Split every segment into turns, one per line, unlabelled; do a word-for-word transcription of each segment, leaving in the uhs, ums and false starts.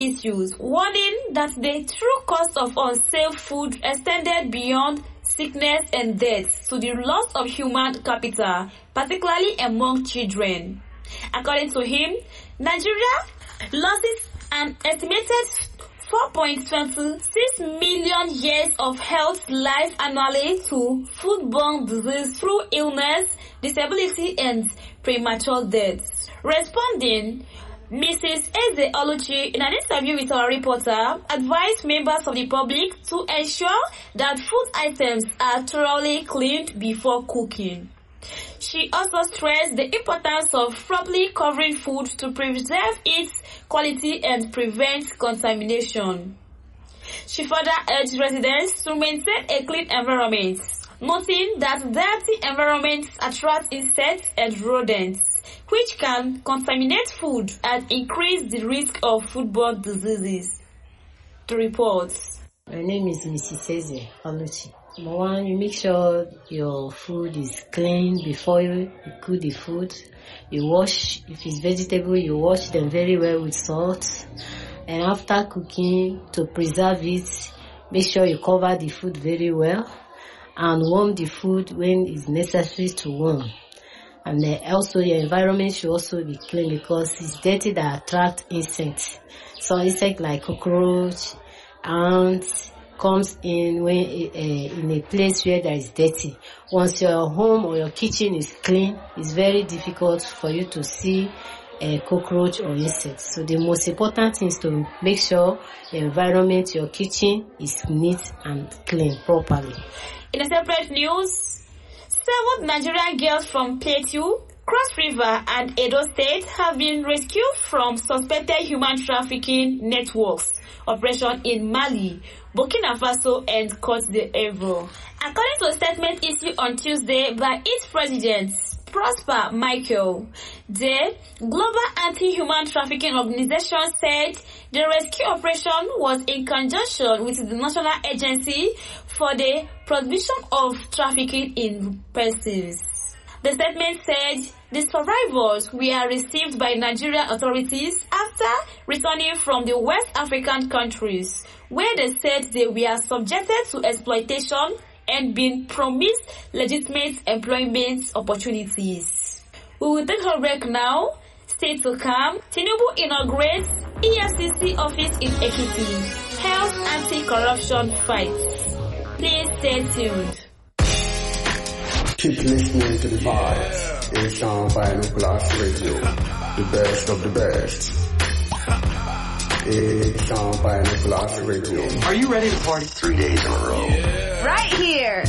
issues, warning that the true cost of unsafe food extended beyond sickness and death to the loss of human capital, particularly among children. According to him, Nigeria loses an estimated four point two six million years of health life annually to foodborne disease through illness, disability, and premature death. Responding, Missus Eze Oluchi, in an interview with our reporter, advised members of the public to ensure that food items are thoroughly cleaned before cooking. She also stressed the importance of properly covering food to preserve its quality and prevent contamination. She further urged residents to maintain a clean environment, noting that dirty environments attract insects and rodents, which can contaminate food and increase the risk of foodborne diseases. The reports.
My name is Missus Eze Oluchi. Number one, you make sure your food is clean before you cook the food. You wash, if it's vegetable, you wash them very well with salt. And after cooking, to preserve it, make sure you cover the food very well and warm the food when it's necessary to warm. And then also your environment should also be clean because it's dirty that attract insects. So insects like cockroach, ants, comes in when uh, in a place where there is dirty. Once your home or your kitchen is clean, it's very difficult for you to see a cockroach or insects. So the most important thing is to make sure the environment, your kitchen, is neat and clean properly.
In a separate news, seven Nigerian girls from Plateau, Cross River, and Edo State have been rescued from suspected human trafficking networks operation in Mali, Burkina Faso, and Côte d'Ivoire. According to a statement issued on Tuesday by its president, Prosper Michael, the Global Anti-Human Trafficking Organization said the rescue operation was in conjunction with the National Agency for the Prohibition of Trafficking in Persons. The statement said the survivors were received by Nigerian authorities after returning from the West African countries, where they said they were subjected to exploitation and been promised legitimate employment opportunities. We will take a break now. Stay to come. Tinubu inaugurates E F C C office in Ekiti. Health anti-corruption fight. Please stay tuned.
Keep listening to the vibes. It's Sean Binoculars Radio, the best of the best. It's Sean Binoculars Radio.
Are you ready to party?
Three days in a row.
Yeah. Right here.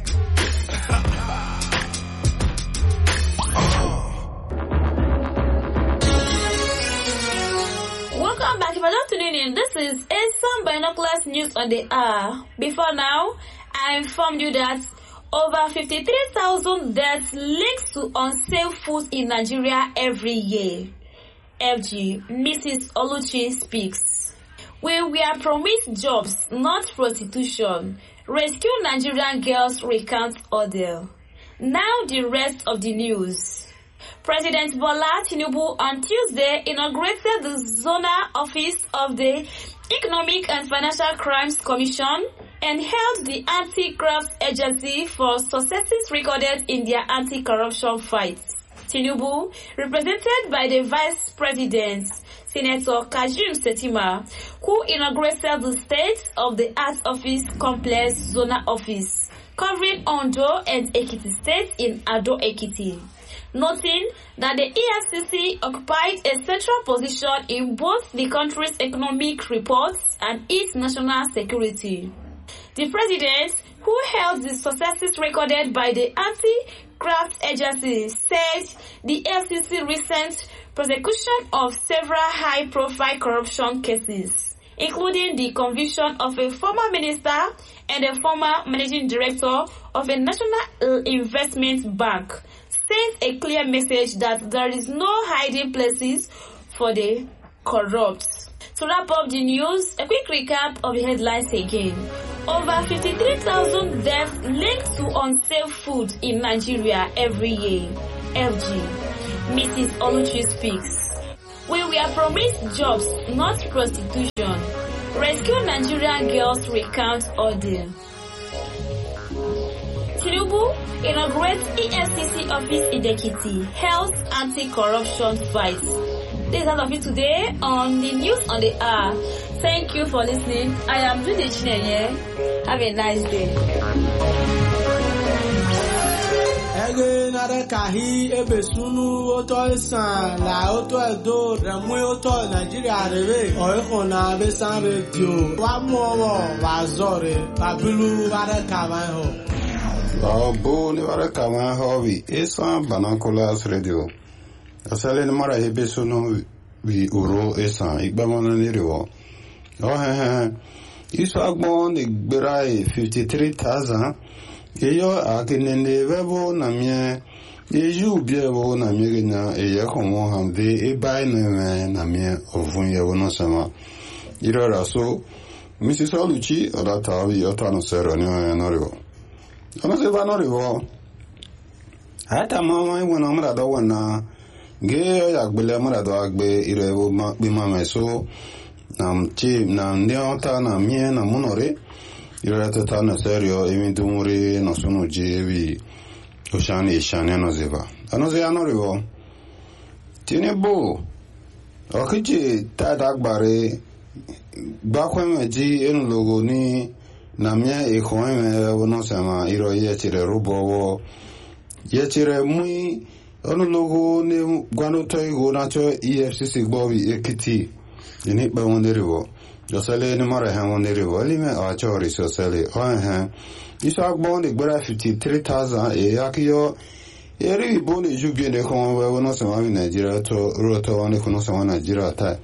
Welcome back. If you're just tuning in, this is Sean Binoculars News on the hour. Before now, I informed you that over fifty-three thousand deaths linked to unsafe food in Nigeria every year. F G, Missus Oluchi speaks. We were promised jobs, not prostitution. Rescue Nigerian girls recount ordeal. Now the rest of the news. President Bola Tinubu on Tuesday inaugurated the zonal office of the Economic and Financial Crimes Commission and held the Anti-Graft Agency for successes recorded in their anti-corruption fight. Tinubu, represented by the Vice President, Senator Kashim Shettima, who inaugurated the State of the Art Office Complex Zonal Office, covering Ondo and Ekiti State in Ado Ekiti, noting that the E F C C occupied a central position in both the country's economic reports and its national security. The president, who held the successes recorded by the Anti-Graft Agency, said the E F C C recent prosecution of several high-profile corruption cases, including the conviction of a former minister and a former managing director of a national investment bank, sends a clear message that there is no hiding places for the corrupt. To wrap up the news, a quick recap of the headlines again. Over fifty-three thousand deaths linked to unsafe food in Nigeria every year. F G, Missus Oluchi speaks. We were promised jobs, not prostitution. Rescue Nigerian girls recount ordeal. Tinubu inaugurates E F C C office in Ekiti, Health Anti-Corruption Fight. This is all of it today on the news on the hour. Thank you for listening. I am Judy Chinenye. Have a nice day.
Ege nare kahi ebe sunu oto isan la oto edo remwe oto Nigeria rebe oiko na be san radio wa mo wa zore babilu bare kaman ho
la bo ni bare kaman ho wi isan banakolas radio asale ni mara ebe sunu wi uro isan igbamana ni rewo oh he he iso agbon ni gbera fifty-three thousand Eyo akinende vebo na mie Eju biebo na mie genya Eye komo hamde Ebai neme na mie Ovun yevo no sema Iro raso Missus Oluchi Oda tawi Ota no sero Niyo norivo Ono seba norivo Hata mama Iwe na mrado wana Ge yagbele mrado agbe Iro evo bima meso Na mchi Na ndiota na mie na munore Iro tata na serio emi tumuri no sunu jevi oshani ishani no zeva ano ze anorivo tiene bo okiji tada agbare gbakwe meji enu logo ni na mia ekhome wono sama iro ye chire rubowo ye chire mui onu logo ni gwanu toigo na cho E F C C gbobi Ekiti ini ba wonderivo Josele ni mara ha wonderi wali me a chori sosele o ha isa gbon gbara fifty-three thousand e yakiyo eri boni jubie ne ko we wono se ma Nigeria to roto woni kono se ma Nigeria ta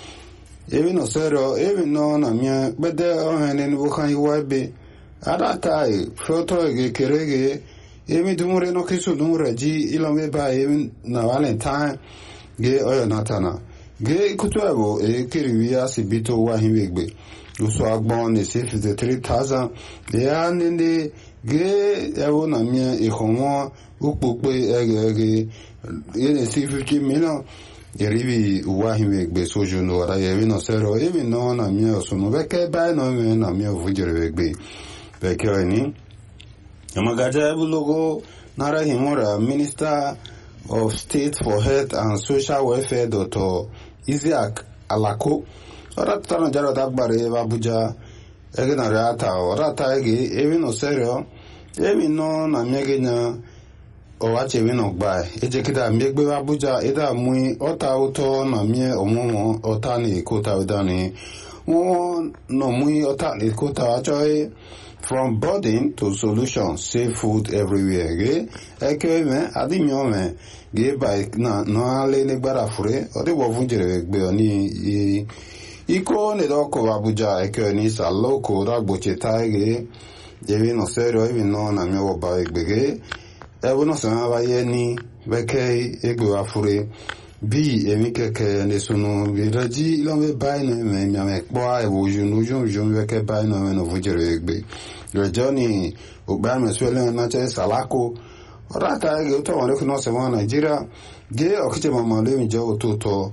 ebi no sero ebi no na mia bede o ha ne bu kan iwabe ada tai foto ge kerege ebi dumure no kisu dumure ji ilome ba ebi na Valentine ge oyo natana Ge kutuabo e kiriwia sibito wa himegbe Uso agbon ne fifty-three thousand Ya nende ge ewo na mia ikonwa ukpukpe ege ege Yene fifty million Yerivi uwa himegbe soju no wada yevi no sero Evi no na mia osunu Veke bay no me na mia uvujirevegbe Veke weni Yamagaja ebu logo Nara himora Minister of State for Health and Social Welfare Doctor Isaac Alako ora tano jaro dagbare Abuja ege na rata ora ta ege evi no serio evi no na megenya o wache evi no gba eje kita megbe Abuja eda mui ota uto na mie omomo ota ni kota udani won no mui ota ni kota ajoy from burden to solution safe food everywhere ge eke me adimyo me ge by na no ale ne gbara fure o de wo funjere gbe oni iko ne do ko Abuja eke ni sa loko da gboche taige devi no serio even no na me wo ba egbege e wo no sa ba ye ni beke egbe wa fure bi emi keke ne sunu bi raji lo me ba no me nya me po a e wo junu junu junu beke ba no me no funjere egbe le journey o ba me swele na che salako ora ta ge to won ko no se mo Nigeria ge o kije mama le mi jo to to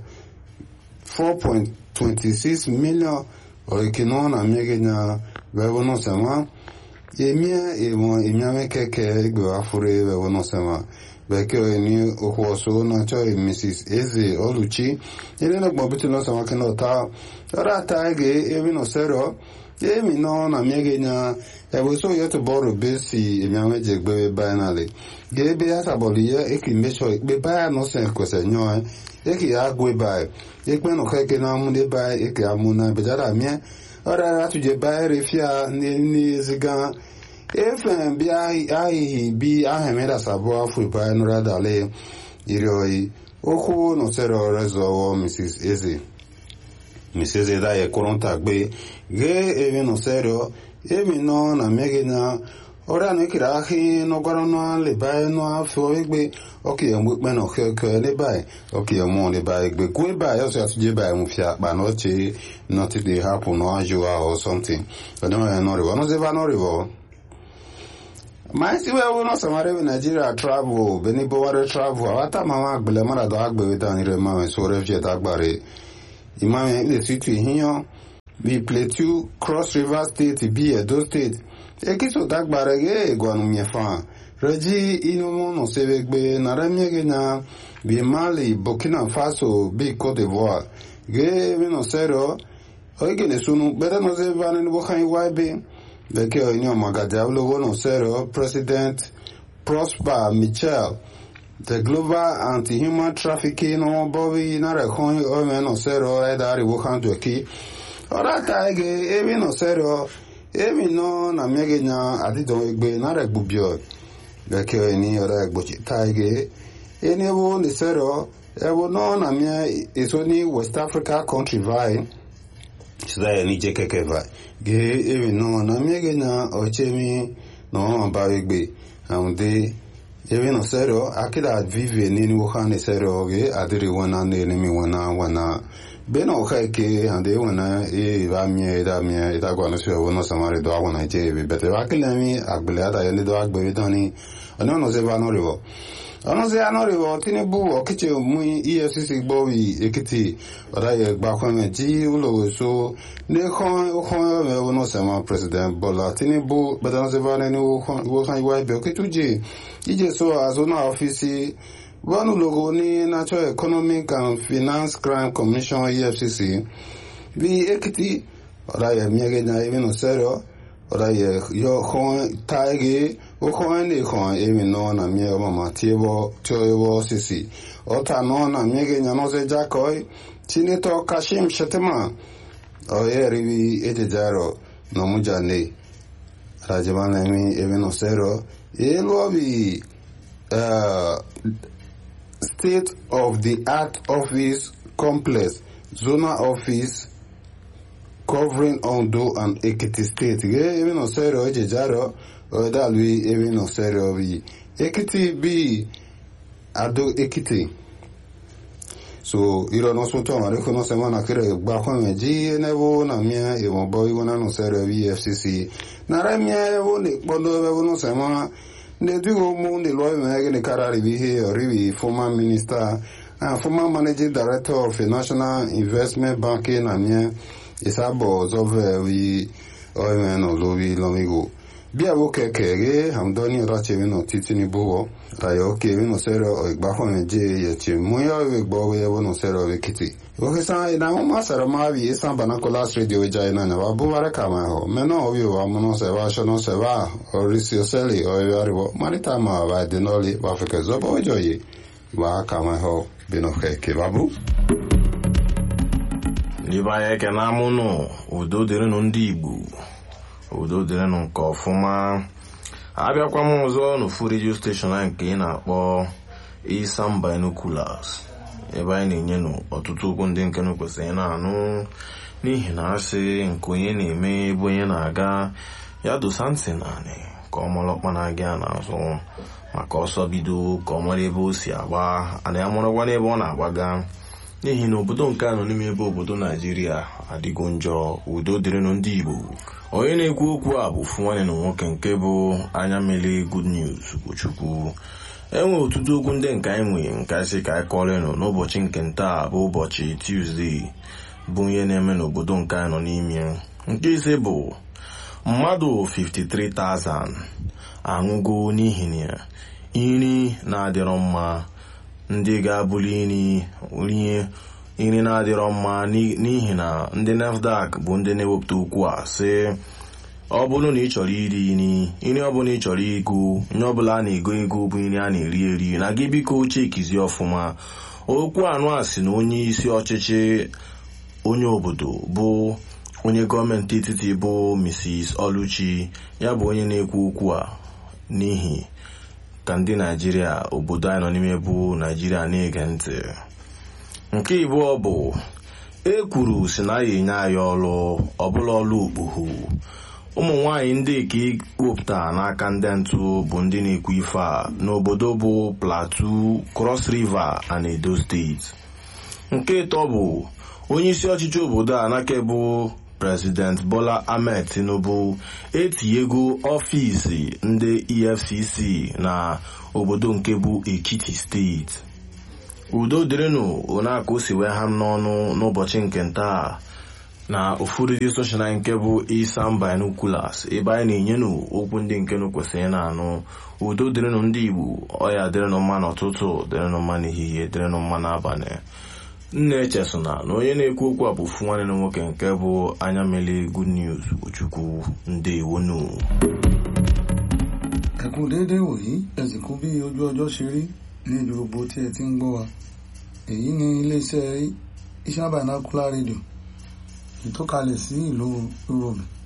four point two six million o ke no na mi ge na be wono se mo e mi e mo e mi ame keke gbe afure be wono se mo be ke o ni o ko so na cho Missus Eze Oluchi ile na gbo bitu no se mo ke no ta ora ta ge e mi no sero e mi no na mi ge na e wo so yo to boro besi e mi ame je gbe ba na le ge be asaboli ye e ki me so gbe ba no se ko se nyo e ki agwe ba e pe no keke na mu de ba e ki amuna be jara mi ora ra tu je ba re fia ni ni zigan efe bi ai ai bi ahemeda sabo afu ba no ra dale iroi oku no sero rezo Missus Eze Missus Eze da e koronta gbe ge evi no sero evi no na megena ora no kira ahi no gwaro no le ba no afo egbe oke e mu pe no keke le ba oke e mu le ba egbe ku ba yo so atuje ba mu fia pa no che not dey happen no ajo or something but no no rivo no se va no rivo ma si we wono samare Nigeria travel beni boware travel awata mama gbele mara do agbe dan ire ma so refugee dagbare imam le situ hiyan bi Plateau Cross River State bi Edo State ekiso dagbare ge gwanu miefa reji inomo no sevegbe naramiege na bi Mali Burkina Faso bi Cote d'Ivoire ge no sero oige ne sunu beda no se van en bokan waibe de ke onyo magadia logo no sero President Prosper Michel the global anti-human trafficking no bobi na rekon o me no sero e dari bokan to ki ora ta ge ebi no sero ebi no na mege nya ati do egbe na regbubio de ke oni ora egbochi ta ge eni bo ni sero ebo no na me isoni West Africa country vai Sida ni je keke vai ge ebi no na mege nya ochemi no ba egbe aunde ebi no sero akida vive ni ni wohane sero ge adiri wana ne ni mi wana wana beno keke ande wana e va mie da mie da gwana so wono samare do wana je be bete wakilami agbele ada yende do agbe tani ono no se va no rivo ono se ano rivo tini bu okiche mu E F C C gbowi ekiti oda ye gba kwame ji ulo so ne kon kon me wono sama President Bola Tinubu bete no se va ne wo wo kan iwa be okituje ije so azona office one logo ni Natural Economic and Finance Crime Commission E F C C bi ekiti ora ye miege na even no sero ora ye yo kon taige o kon ni kon even no na mie o mama tiebo toyo sisi ota no na miege nya no se jakoi Senator Kashim Shettima o ye rivi ejejaro no mujane rajamana mi even no sero e lobi uh State of the Art Office Complex, Zona Office covering Ondo and Ekiti State. Even no sero ejejaro o da lui even no sero bi Ekiti bi Ado Ekiti. So iro no so to amare ko no semana kire gba ko meji nevo na mia e mo boy wona no sero bi F C C. Na ra mia e wo le podo e no semana ne dugo mo ne lo me ne karari bi he ori former minister and former managing director of the National Investment Banking and isabo zove we o me no lo bi lo mi go bi abo kekege hamdoni rache mi no titini buwo ayo ke mi no sero o igba ho me je ye che mo yo we gbo we wo no sero we kiti o ke sa ina mo masara ma bi Esan Binocular Radio ja ina na ba bu bare kama ho me no obi wa mo no se wa sho no se wa o risio seli o yari wo marita ma ba de no li wa Africa zo bo joyi wa kama ho bi no ke ke babu
ni ba ye ke na mu no udo dere no ndi Igbo udo dere no nke ọfụma abịakwa m ọzọ n'ofu radio station a nke ị na-akpọ Esan Binoculars ebe anyị na-enye nụ ọtụtụ okwu ndị nke nụ kwesịrị na-anụ n'ihi na asị nke onye na-eme ebe onye na-aga ya dosa ntị naanị ka ọ mara ọkpa na-aga n'azụ maka ọsọ bido ka ọ mara ebe o si agba ana ya marakwa n'ebe ọ na-agbaga n'ihi na obodo nke a nọ n'ime ebe obodo Naijiria adịgo njọ udo dịrịnụ ndị Igbo onye na-ekwu okwu a bụ nwanne na nwoke nke bụ anya mmele Good News Chukwu enwe ọtụtụ okwu ndị nke anyị nwere nke sị ka anyị kọrịnụ n'ụbọchị nke ntaa bụ ụbọchị Tuesday bụ ihe na-eme n'obodo nke anyị nọ n'ime nke ise bụ mmadụ fifty-three thousand anwụgo n'ihi na nri na-adịrọ mma ndị ga-abụli nri rie nri na-adịrọ mma n'ihi na ndị NAFDAC bụ ndị na-ewepụta okwu a sị ọ bụrụ na ị chọrọ iri nri nri ọbụla ị chọrọ ego nye ọbụla a na-ego ego bụ nri a na-eri eri na gị biko chekizie ọfụma okwu anụ a sị na onye isi ọchịchị onye obodo bụ onye gọọmenti etiti bụ Missus Oluchi ya bụ onye na-ekwu okwu a n'ihi ka ndị Naijiria obodo anyị nọ n'ime bụ Naijiria na-ege ntị nke ịbụọ bụ e kwuru si na ya enye anyị ọrụ ọbụla ọrụ okpogho ụmụ nwaanyị ndị ka wepụta n'aka ndị ntụ bụ ndị na-ekwu ife a n'obodo bụ Plateau, Cross River and Edo State. Nke ịtọ bụ onye isi ọchịchị obodo a n'aka bụ President Bola Ahmed Tinubu etinyego ọfịs ndị E F C C na obodo nke bụ Ekiti steeti. Udo dịrịnụ onaka o si wee ha m n'ọnụ n'ụbọchị nke ntaa na ofu redio steshọn nke bụ Isam Binoculars, ebe anyị na-enyenụ okwu ndị nke nụ kwesịrị na-anụ. Udo dịrịnụ ndị Igbo, ọya dịrịnụ mma n'ụtụtụ, dịrịnụ mma n'ehihie, dịrịnụ mma n'abalị. Nna echesona na onye na-ekwu okwu a bụ ofu nwanne na nwoke nke bụ anya mele Good News Ochukwu. Ndewonu.
Ẹ kú déédéé wòyí, ẹ sì kú bí ojú ọjọ́ ṣe rí ní ibi gbogbo tí ẹ ti ń gbọ́ wa. Èyí ni iléeṣẹ́ Isam Binocular Radio ìtọ́kalẹ̀ sí ìlú Europe.